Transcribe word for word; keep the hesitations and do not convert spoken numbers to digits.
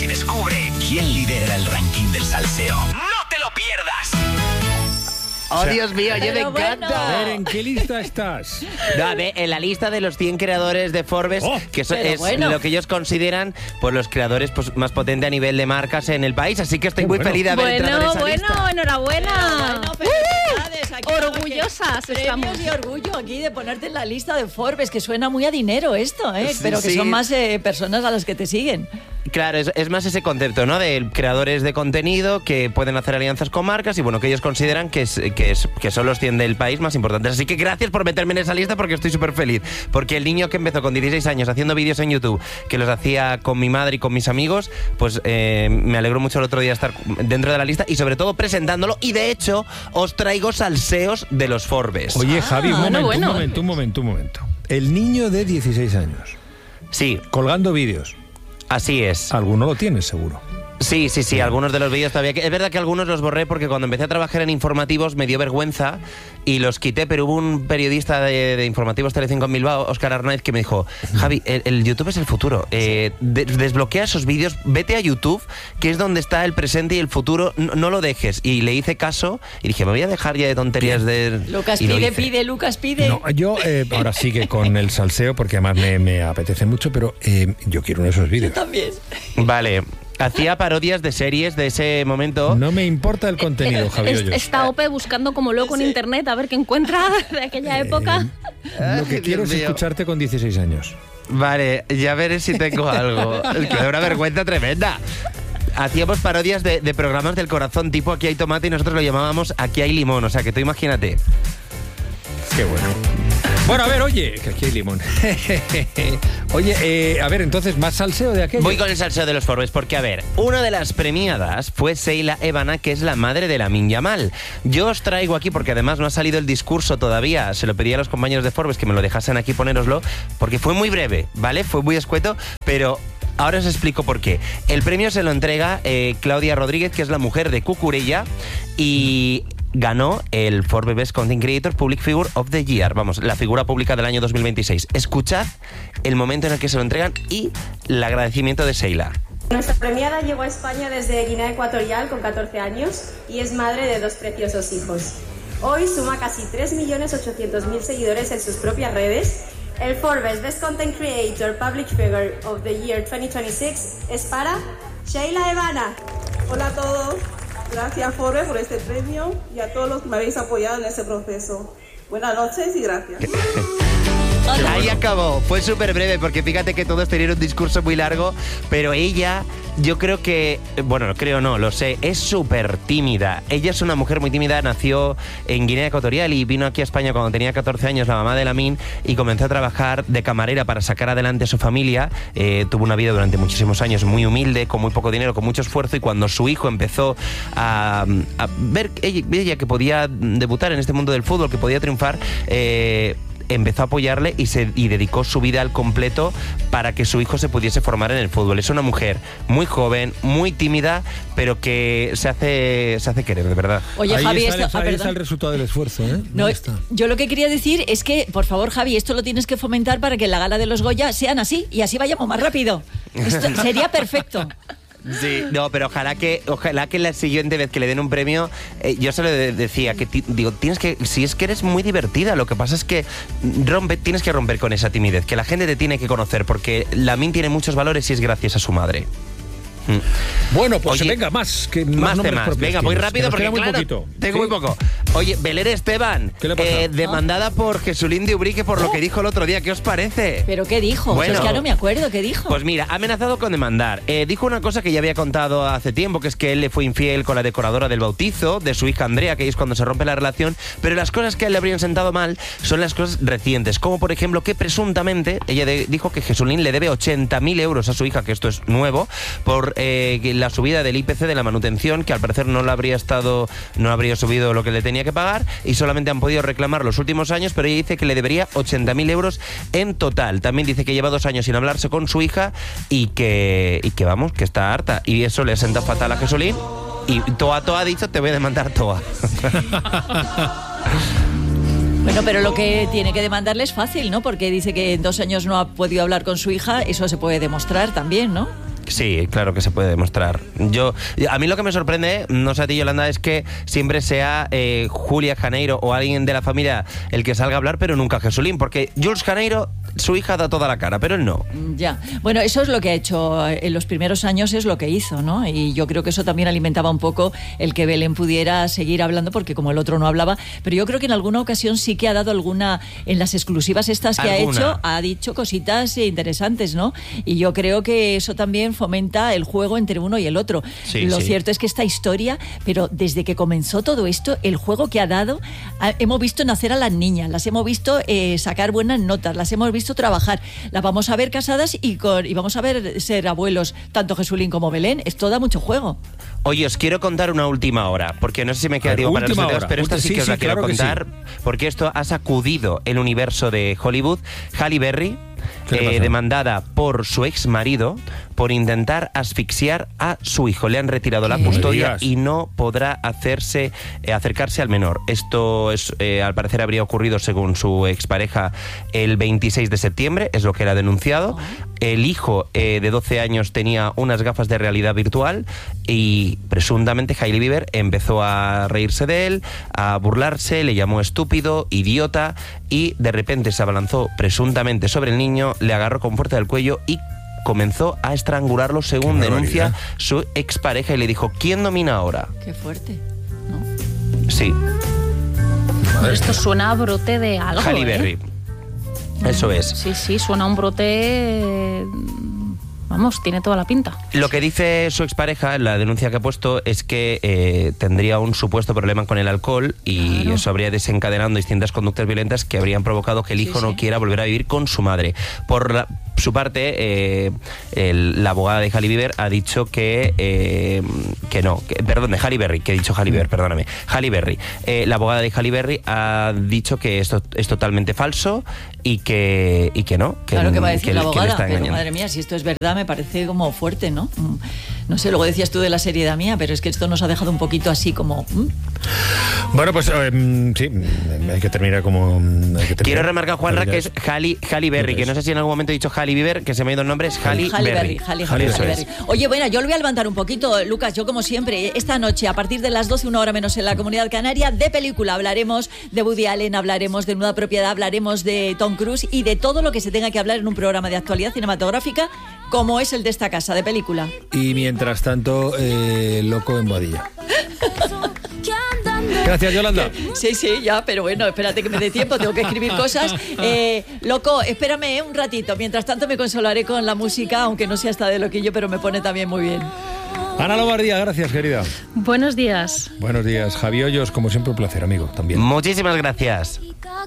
descubre quién lidera el ranking del salseo. ¡No te lo pierdas! Oh, o sea, Dios mío, yo me encanta. Bueno. A ver, ¿en qué lista estás? No, a ver, en la lista de los cien creadores de Forbes, oh, que eso es bueno. lo que ellos consideran pues los creadores pues, más potentes a nivel de marcas en el país. Así que estoy muy bueno. feliz de haber bueno, entrado en esa bueno, lista. Bueno, enhorabuena. Bueno, felicidades. Aquí orgullosas premios y orgullo aquí de ponerte en la lista de Forbes, que suena muy a dinero esto, ¿eh? Sí, pero que sí. son más eh, personas a las que te siguen. Claro, es, es más ese concepto, ¿no? De creadores de contenido que pueden hacer alianzas con marcas y bueno, que ellos consideran que, es, que, es, que son los cien del país más importantes. Así que gracias por meterme en esa lista porque estoy súper feliz. Porque el niño que empezó con dieciséis años haciendo vídeos en YouTube, que los hacía con mi madre y con mis amigos, pues eh, me alegró mucho el otro día estar dentro de la lista y sobre todo presentándolo. Y de hecho, os traigo salseos de los Forbes. Oye, Javi, ah, un momento, bueno. un momento, un momento, un momento. El niño de dieciséis años. Sí. Colgando vídeos. Así es. Alguno lo tienes, seguro. Sí, sí, sí, algunos de los vídeos todavía... Es verdad que algunos los borré porque cuando empecé a trabajar en informativos me dio vergüenza y los quité, pero hubo un periodista de, de informativos Telecinco en Bilbao, Óscar Arnaiz, que me dijo, Javi, el, el YouTube es el futuro, eh, de, desbloquea esos vídeos, vete a YouTube, que es donde está el presente y el futuro, no, no lo dejes. Y le hice caso y dije, me voy a dejar ya de tonterías de... Lucas pide, pide, Lucas pide. No, yo eh, ahora sigue con el salseo porque además me, me apetece mucho, pero eh, yo quiero uno de esos vídeos. Yo también. Vale. Hacía parodias de series de ese momento. No me importa el contenido, eh, Javi eh, Hoyos. Está Ope buscando como loco en internet a ver qué encuentra de aquella eh, época. Lo que Ay, quiero Dios es mío. escucharte con dieciséis años. Vale, ya veré si tengo algo. Es que da una vergüenza tremenda. Hacíamos parodias de, de programas del corazón, tipo Aquí hay tomate y nosotros lo llamábamos Aquí hay limón. O sea, que tú imagínate. Qué bueno. Bueno, a ver, oye, que aquí hay limón. Oye, eh, a ver, entonces, ¿más salseo de aquello? Voy con el salseo de los Forbes porque, a ver, una de las premiadas fue Sheila Evana, que es la madre de Lamine Yamal. Yo os traigo aquí, porque además no ha salido el discurso todavía, se lo pedí a los compañeros de Forbes que me lo dejasen aquí ponéroslo, porque fue muy breve, ¿vale? Fue muy escueto, pero... Ahora os explico por qué. El premio se lo entrega eh, Claudia Rodríguez, que es la mujer de Cucurella, y ganó el Forbes Best Content Creator Public Figure of the Year. Vamos, la figura pública del año dos mil veintiséis. Escuchad el momento en el que se lo entregan y el agradecimiento de Sheila. Nuestra premiada llegó a España desde Guinea Ecuatorial con catorce años y es madre de dos preciosos hijos. Hoy suma casi tres millones ochocientos mil seguidores en sus propias redes. El Forbes Best Content Creator Public Figure of the Year veinte veintiséis es para Sheila Evana. Hola a todos, gracias Forbes por este premio y a todos los que me habéis apoyado en este proceso. Buenas noches y gracias. Ahí acabó, fue súper breve porque fíjate que todos tenían un discurso muy largo, pero ella, yo creo que, bueno, lo creo no, lo sé, es súper tímida. Ella es una mujer muy tímida, nació en Guinea Ecuatorial y vino aquí a España cuando tenía catorce años, la mamá de Lamine, y comenzó a trabajar de camarera para sacar adelante a su familia. Eh, tuvo una vida durante muchísimos años muy humilde, con muy poco dinero, con mucho esfuerzo, y cuando su hijo empezó a, a ver ella, ella que podía debutar en este mundo del fútbol, que podía triunfar, eh, empezó a apoyarle y, se, y dedicó su vida al completo para que su hijo se pudiese formar en el fútbol. Es una mujer muy joven, muy tímida, pero que se hace, se hace querer, de verdad. Oye, ahí Javi, está, esto, ahí ah, está el resultado del esfuerzo, ¿eh? No, está. yo lo que quería decir es que, por favor, Javi, esto lo tienes que fomentar para que en la gala de los Goya sean así y así vayamos más rápido. Esto sería perfecto. Sí, no, pero ojalá que ojalá que la siguiente vez que le den un premio, eh, yo se lo de- decía, que ti- digo, tienes que, si es que eres muy divertida, lo que pasa es que rompe, tienes que romper con esa timidez, que la gente te tiene que conocer, porque Lamine tiene muchos valores y es gracias a su madre. Bueno, pues Oye, venga, más. Que más, Más nombres temas. propios Venga, voy tienes, rápido que nos porque queda muy claro, poquito. tengo ¿Sí? muy poco. Oye, Belén Esteban, ¿Qué le ha pasado? eh, demandada por Jesulín de Ubrique por lo que dijo el otro día. ¿Qué os parece? ¿Pero qué dijo? Bueno. Si es que ya no me acuerdo, ¿qué dijo? Pues mira, ha amenazado con demandar. Eh, dijo una cosa que ya había contado hace tiempo, que es que él le fue infiel con la decoradora del bautizo de su hija Andrea, que es cuando se rompe la relación, pero las cosas que a él le habrían sentado mal son las cosas recientes, como por ejemplo que presuntamente, ella de- dijo que Jesulín le debe ochenta mil euros a su hija, que esto es nuevo, por eh, que la subida del I P C de la manutención, que al parecer no le habría estado, no habría subido lo que le tenía que pagar, y solamente han podido reclamar los últimos años, pero ella dice que le debería ochenta mil euros en total. También dice que lleva dos años sin hablarse con su hija y que, y que vamos, que está harta, y eso le sienta fatal a Jesulín, y Toa Toa ha dicho, te voy a demandar Toa. Bueno, pero lo que tiene que demandarle es fácil, ¿no? Porque dice que en dos años no ha podido hablar con su hija, eso se puede demostrar también, ¿no? Sí, claro que se puede demostrar. Yo, a mí lo que me sorprende, no sé a ti, Yolanda, es que siempre sea eh, Julia Janeiro o alguien de la familia el que salga a hablar, pero nunca Jesulín, porque Jules Janeiro, su hija da toda la cara, pero él no. Ya, bueno, eso es lo que ha hecho en los primeros años, es lo que hizo, ¿no? Y yo creo que eso también alimentaba un poco el que Belén pudiera seguir hablando, porque como el otro no hablaba, pero yo creo que en alguna ocasión sí que ha dado alguna, en las exclusivas estas que ¿Alguna? ha hecho, ha dicho cositas interesantes, ¿no? Y yo creo que eso también fomenta el juego entre uno y el otro. Sí, lo sí. cierto es que esta historia, pero desde que comenzó todo esto, el juego que ha dado, ha, hemos visto nacer a las niñas, las hemos visto eh, sacar buenas notas, las hemos visto trabajar, las vamos a ver casadas y, con, y vamos a ver ser abuelos, tanto Jesulín como Belén. Esto da mucho juego. Oye, os quiero contar una última hora, porque no sé si me queda tiempo para los dedos, pero esta sí, sí que os la sí, quiero claro contar, sí. porque esto ha sacudido el universo de Hollywood. Halle Berry, eh, demandada por su ex marido por intentar asfixiar a su hijo. Le han retirado la custodia y no podrá hacerse eh, acercarse al menor. Esto es, eh, al parecer habría ocurrido, según su expareja, el veintiséis de septiembre, es lo que él ha denunciado. El hijo eh, de doce años tenía unas gafas de realidad virtual y presuntamente Hailey Bieber empezó a reírse de él, a burlarse, le llamó estúpido, idiota y de repente se abalanzó presuntamente sobre el niño, le agarró con fuerza del cuello y comenzó a estrangularlo, según denuncia su expareja, y le dijo: ¿quién domina ahora? Qué fuerte, ¿no? Sí. Pero esto suena a brote de algo. Halle Berry. ¿eh? Eso es. Sí, sí, suena a un brote... Vamos, tiene toda la pinta. Lo que dice su expareja, la denuncia que ha puesto, es que eh, tendría un supuesto problema con el alcohol y claro. eso habría desencadenado distintas conductas violentas que habrían provocado que el hijo sí, no sí. quiera volver a vivir con su madre. Por la, su parte, eh, el, la abogada de Halle Bieber ha dicho que eh, que no, que, perdón, de Halle Berry, que he dicho Halle Bieber, perdóname, Halle Berry. Eh, la abogada de Halle Berry ha dicho que esto es totalmente falso y que y que no, que, claro que va a decir que, la abogada, que pero madre mía, si esto es verdad me parece como fuerte, ¿no? No sé, luego decías tú de la seriedad mía, pero es que esto nos ha dejado un poquito así como... ¿m? Bueno, pues eh, sí, hay que terminar como... Hay que terminar. Quiero remarcar, Juanra, que es Halle, Halle Berry, que no sé si en algún momento he dicho Halle Bieber, que se me ha ido el nombre, es Halle, Halle Berry. Berry. Halle, Halle, Halle, Halle Berry. Oye, bueno, yo lo voy a levantar un poquito, Lucas, yo como siempre, esta noche, a partir de las doce, una hora menos en la Comunidad Canaria, de película. Hablaremos de Woody Allen, hablaremos de Nueva Propiedad, hablaremos de Tom Cruise y de todo lo que se tenga que hablar en un programa de actualidad cinematográfica como es el de esta casa, de película. Y mientras tanto, eh, loco en Boadilla. Gracias, Yolanda. Sí, sí, ya, pero bueno, espérate que me dé tiempo, tengo que escribir cosas. Eh, loco, espérame eh, un ratito. Mientras tanto me consolaré con la música, aunque no sea hasta de loquillo, pero me pone también muy bien. Ana Lomardía, gracias, querida. Buenos días. Buenos días. Javi Hoyos, como siempre, un placer, amigo, también. Muchísimas gracias.